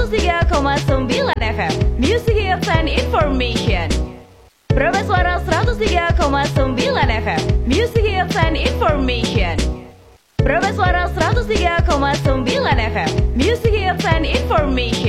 103,9 FM Music Hits and Information. Praba Suara 103,9 FM Music Hits and Information. Praba Suara 103,9 FM Music Hits and Information.